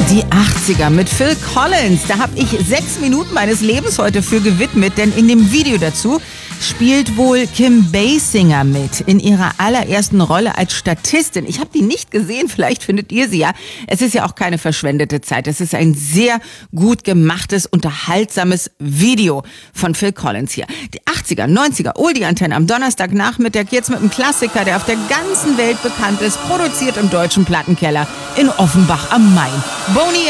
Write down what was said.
Die 80er mit Phil Collins, da habe ich 6 Minuten meines Lebens heute für gewidmet, denn in dem Video dazu spielt wohl Kim Basinger mit in ihrer allerersten Rolle als Statistin. Ich habe die nicht gesehen, vielleicht findet ihr sie ja. Es ist ja auch keine verschwendete Zeit. Es ist ein sehr gut gemachtes, unterhaltsames Video von Phil Collins hier. Die 80er, 90er, Oldie-Antenne am Donnerstagnachmittag, jetzt mit einem Klassiker, der auf der ganzen Welt bekannt ist, produziert im deutschen Plattenkeller in Offenbach am Main. Boney